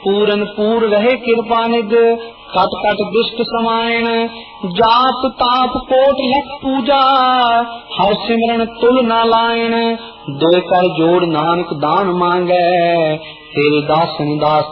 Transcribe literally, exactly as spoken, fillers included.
पूरन पूर रहे कृपा निध कट कट दुष्ट समायन जाप ताप कोट लख पूजा हर सिमरन तुल ना लायन दो कर जोड़ नानक दान मांगे तेरे दासन दास